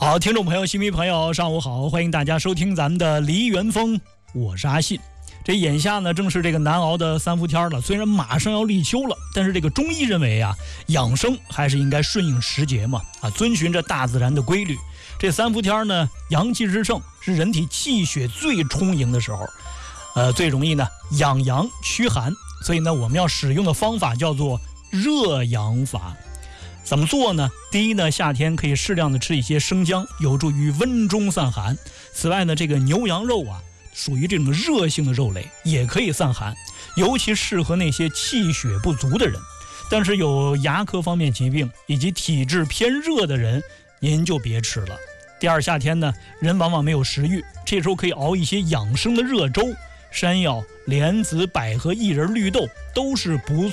好，听众朋友、新迷朋友，上午好，欢迎大家收听咱们的梨园风，我是阿信。这眼下呢，正是这个难熬的三伏天了，虽然马上要立秋了，但是这个中医认为啊，养生还是应该顺应时节嘛，遵循着大自然的规律。这三伏天呢，阳气之盛，是人体气血最充盈的时候，最容易呢养阳驱寒，所以呢，我们要使用的方法叫做热养法。怎么做呢？第一呢，夏天可以适量的吃一些生姜，有助于温中散寒。此外呢，这个牛羊肉啊，属于这种热性的肉类，也可以散寒，尤其适合那些气血不足的人。但是有牙科方面疾病以及体质偏热的人，您就别吃了。第二，夏天呢，人往往没有食欲，这时候可以熬一些养生的热粥，山药、莲子、百合、薏仁、绿豆都是不